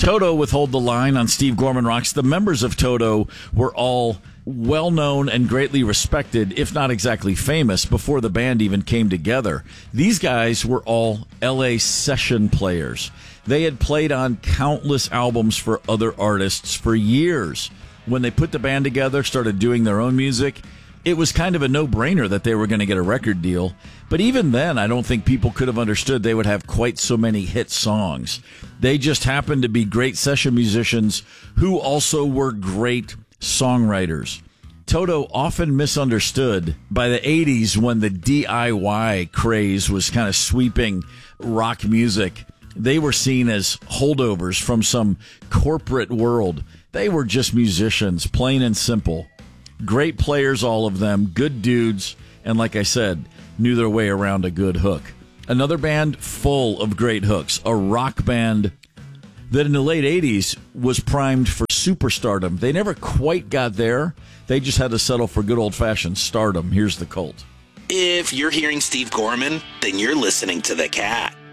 Toto with Hold the Line on Steve Gorman Rocks. The members of Toto were all well-known and greatly respected, if not exactly famous, before the band even came together. These guys were all L.A. session players. They had played on countless albums for other artists for years. When they put the band together, started doing their own music, it was kind of a no-brainer that they were going to get a record deal. But even then, I don't think people could have understood they would have quite so many hit songs. They just happened to be great session musicians who also were great songwriters. Toto, often misunderstood by the 80s when the DIY craze was kind of sweeping rock music. They were seen as holdovers from some corporate world. They were just musicians, plain and simple. Great players, all of them, good dudes, and like I said, knew their way around a good hook. Another band full of great hooks, a rock band that in the late 80s was primed for superstardom. They never quite got there. They just had to settle for good old-fashioned stardom. Here's the Cult. If you're hearing Steve Gorman, then you're listening to The Cat.